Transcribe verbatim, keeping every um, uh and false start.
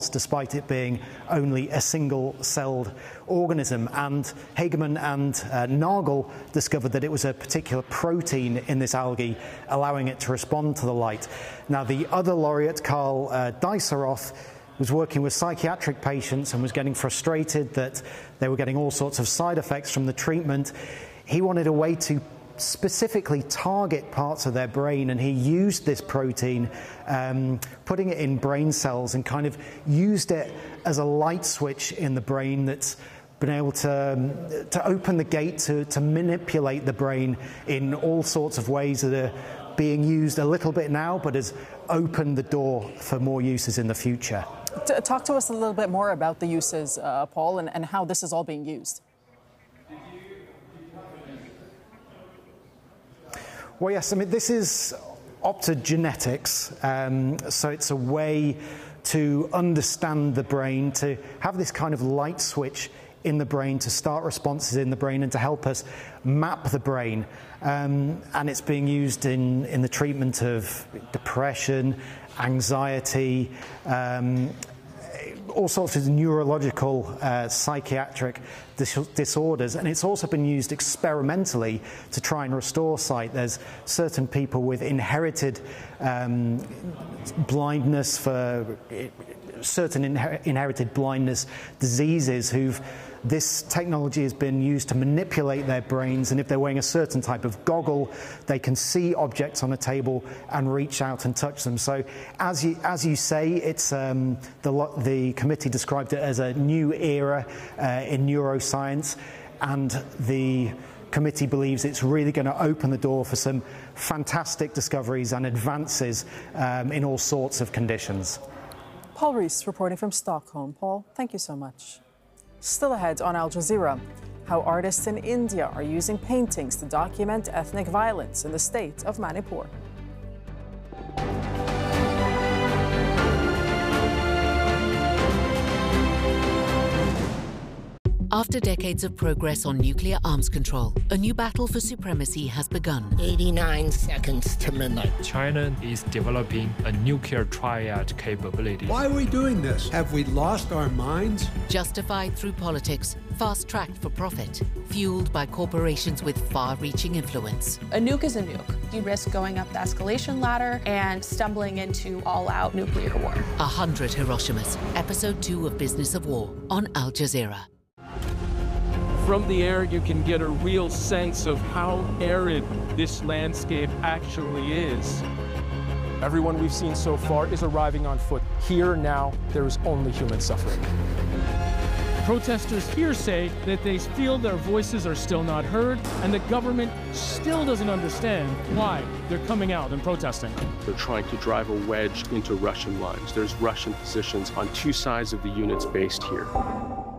despite it being only a single-celled organism. And Hagemann and uh, Nagel discovered that it was a particular protein in this algae, allowing it to respond to the light. Now, the other laureate, Karl uh, Deisseroth, was working with psychiatric patients and was getting frustrated that they were getting all sorts of side effects from the treatment. He wanted a way to specifically target parts of their brain, and he used this protein, um, putting it in brain cells, and kind of used it as a light switch in the brain that's been able to, um, to open the gate to, to manipulate the brain in all sorts of ways that are being used a little bit now, but has opened the door for more uses in the future. Talk to us a little bit more about the uses, uh, Paul, and, and how this is all being used. Well, yes, I mean, this is optogenetics, um, so it's a way to understand the brain, to have this kind of light switch in the brain to start responses in the brain and to help us map the brain. Um, and it's being used in, in the treatment of depression, anxiety, um, all sorts of neurological, uh, psychiatric dis disorders, and it's also been used experimentally to try and restore sight. There's certain people with inherited um, blindness for certain inher inherited blindness diseases who've this technology has been used to manipulate their brains, and if they're wearing a certain type of goggle, they can see objects on a table and reach out and touch them. So, as you as you say, it's um, the the committee described it as a new era uh, in neuroscience, and the committee believes it's really going to open the door for some fantastic discoveries and advances um, in all sorts of conditions. Paul Rees reporting from Stockholm. Paul, thank you so much. Still ahead on Al Jazeera, how artists in India are using paintings to document ethnic violence in the state of Manipur. After decades of progress on nuclear arms control, a new battle for supremacy has begun. eighty-nine seconds to midnight. China is developing a nuclear triad capability. Why are we doing this? Have we lost our minds? Justified through politics, fast-tracked for profit, fueled by corporations with far-reaching influence. A nuke is a nuke. You risk going up the escalation ladder and stumbling into all-out nuclear war. A hundred Hiroshimas, episode two of Business of War on Al Jazeera. From the air, you can get a real sense of how arid this landscape actually is. Everyone we've seen so far is arriving on foot. Here now, there is only human suffering. Protesters here say that they feel their voices are still not heard, and the government still doesn't understand why they're coming out and protesting. They're trying to drive a wedge into Russian lines. There's Russian positions on two sides of the units based here.